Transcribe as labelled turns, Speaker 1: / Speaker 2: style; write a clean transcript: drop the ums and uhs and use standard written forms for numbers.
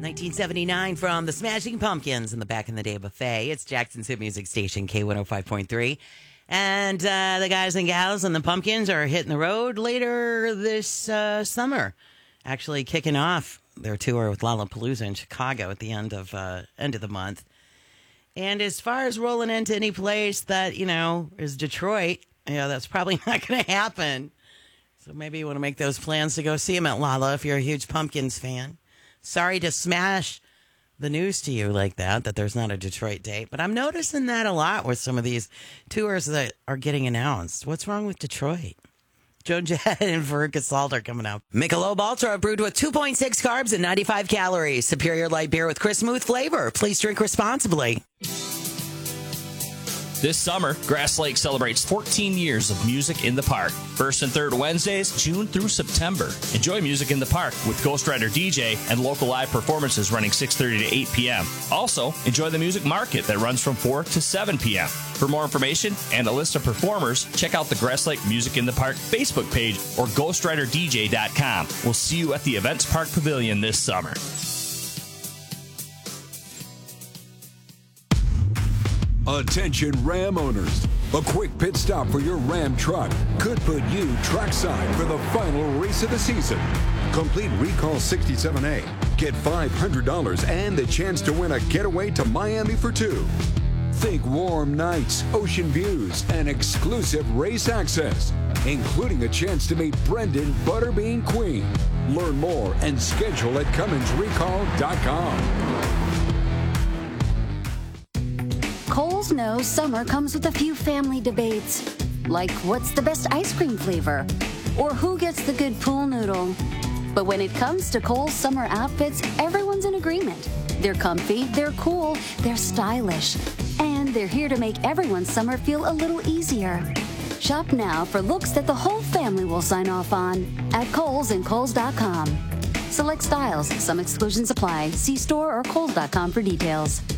Speaker 1: 1979 from the Smashing Pumpkins in the Back in the Day buffet. It's Jackson's hit music station, K105.3. And the guys and gals and the Pumpkins are hitting the road later this summer. Actually kicking off their tour with Lollapalooza in Chicago at the end of the month. And as far as rolling into any place that, is Detroit, that's probably not going to happen. So maybe you want to make those plans to go see them at Lolla if you're a huge Pumpkins fan. Sorry to smash the news to you like that there's not a Detroit date. But I'm noticing that a lot with some of these tours that are getting announced. What's wrong with Detroit? Joan Jett and Veruca Salt are coming up. Michelob Ultra brewed with 2.6 carbs and 95 calories. Superior light beer with crisp, smooth flavor. Please drink responsibly.
Speaker 2: This summer, Grass Lake celebrates 14 years of Music in the Park. First and third Wednesdays, June through September. Enjoy Music in the Park with Ghost Rider DJ and local live performances running 6:30 to 8 p.m. Also, enjoy the Music Market that runs from 4 to 7 p.m. For more information and a list of performers, check out the Grass Lake Music in the Park Facebook page or GhostRiderDJ.com. We'll see you at the Events Park Pavilion this summer.
Speaker 3: Attention Ram owners. A quick pit stop for your Ram truck could put you trackside for the final race of the season. Complete Recall 67A. Get $500 and the chance to win a getaway to Miami for two. Think warm nights, ocean views, and exclusive race access, including a chance to meet Brendan Butterbean Queen. Learn more and schedule at CumminsRecall.com.
Speaker 4: Kohl's knows summer comes with a few family debates, like what's the best ice cream flavor, or who gets the good pool noodle. But when it comes to Kohl's summer outfits, everyone's in agreement. They're comfy, they're cool, they're stylish, and they're here to make everyone's summer feel a little easier. Shop now for looks that the whole family will sign off on at Kohl's and Kohls.com. Select styles, some exclusions apply. See store or Kohls.com for details.